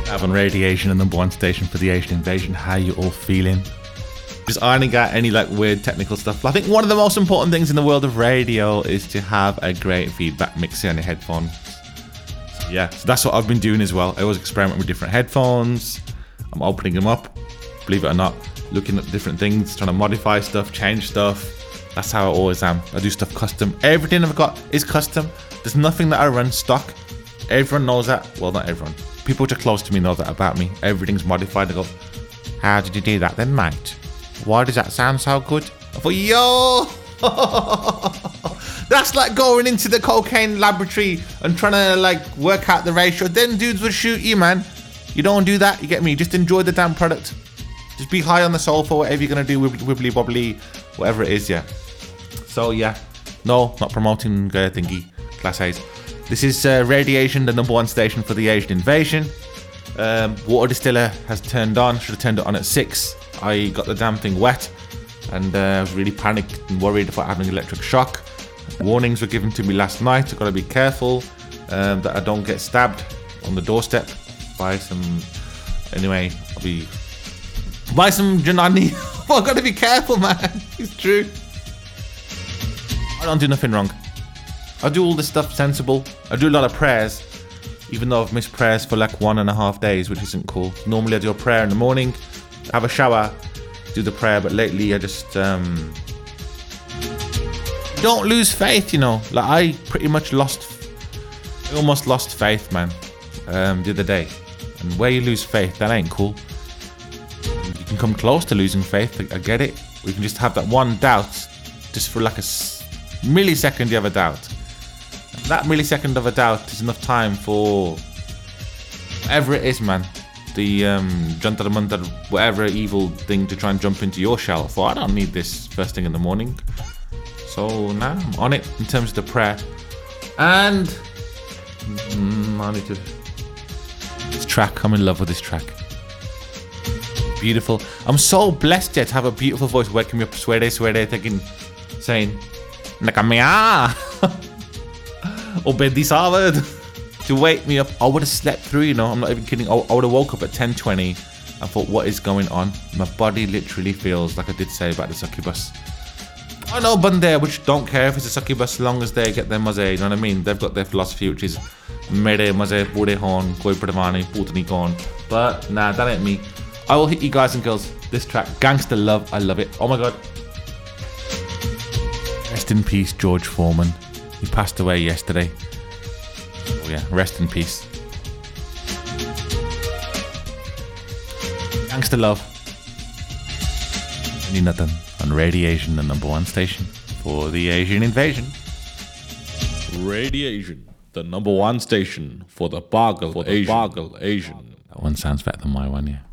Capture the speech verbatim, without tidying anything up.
Having Radiation, the number one station for the Asian Invasion. How you all feeling? Just ironing out any like weird technical stuff. I think one of the most important things in the world of radio is to have a great feedback mixer on your headphones. So yeah, so that's what I've been doing as well. I always experiment with different headphones. I'm opening them up, believe it or not, looking at different things, trying to modify stuff, change stuff. That's how I always am. I do stuff custom. Everything I've got is custom. There's nothing that I run stock. Everyone knows that. Well, not everyone. People which are close to me know that about me. Everything's modified. I go, how did you do that then, mate? Why does that sound so good? I thought, yo! That's like going into the cocaine laboratory and trying to like work out the ratio. Then dudes would shoot you, man. You don't do that. You get me? Just enjoy the damn product. Just be high on the sofa, whatever you're going to do, wibbly wobbly, whatever it is, yeah. So, yeah. No, not promoting uh, thingy. Class A's. This is uh, Radiation, the number one station for the Asian Invasion. Um, water distiller has turned on. Should have turned it on at six. I got the damn thing wet. And uh, I was really panicked and worried about having electric shock. Warnings were given to me last night. I've got to be careful um, that I don't get stabbed on the doorstep by some... Anyway, I'll be... Buy some Janani. I've got to be careful, man. It's true. I don't do nothing wrong. I do all this stuff sensible. I do a lot of prayers, even though I've missed prayers for like one and a half days, which isn't cool. Normally I do a prayer in the morning, have a shower, do the prayer, but lately I just um, don't lose faith, you know. Like I pretty much lost, I almost lost faith, man, um, the other day. And where you lose faith, that ain't cool. You can come close to losing faith, I get it. We can just have that one doubt, just for like a millisecond you have a doubt. That millisecond of a doubt is enough time for whatever it is, man. The um, Jantar Mantar, whatever evil thing to try and jump into your shell. For I don't need this first thing in the morning. So now nah, I'm on it in terms of the prayer. And mm, I need to. This track, I'm in love with this track. Beautiful. I'm so blessed yet to have a beautiful voice waking me up, swear day, swear day, thinking, saying, Nakamia. Obedi Savard to wake me up. I would have slept through, you know. I'm not even kidding. I, I would have woke up at ten twenty and thought, what is going on? My body literally feels like I did say about the succubus. I know Bunde, which don't care if it's a succubus as long as they get their maze, you know what I mean? They've got their philosophy, which is Mere maze pure hon, koi pradvani, putani kon. But nah, that ain't me. I will hit you guys and girls. This track, Gangster Love, I love it. Oh my god. Rest in peace, George Foreman. He passed away yesterday. Oh yeah, rest in peace. Gangster Love. Any nothing on Radiation, the number one station for the Asian Invasion. Radiation, the number one station for the Bargle, for the Asian. Bargle Asian. That one sounds better than my one, yeah.